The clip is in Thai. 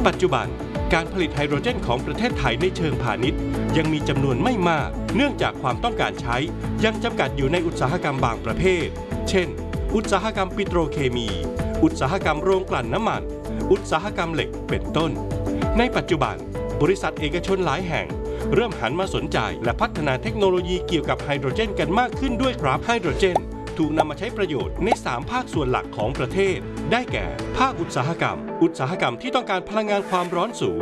ปัจจุบันการผลิตไฮโดรเจนของประเทศไทยในเชิงพาณิชย์ยังมีจำนวนไม่มากเนื่องจากความต้องการใช้ยังจำกัดอยู่ในอุตสาหกรรมบางประเภทเช่นอุตสาหกรรมปิโตรเคมีอุตสาหกรรมโรงกลั่นน้ำมันอุตสาหกรรมเหล็กเป็นต้นในปัจจุบันบริษัทเอกชนหลายแห่งเริ่มหันมาสนใจและพัฒนาเทคโนโลยีเกี่ยวกับไฮโดรเจนกันมากขึ้นด้วยครับไฮโดรเจนถูกนำมาใช้ประโยชน์ใน3ภาคส่วนหลักของประเทศได้แก่ภาคอุตสาหกรรมที่ต้องการพลังงานความร้อนสูง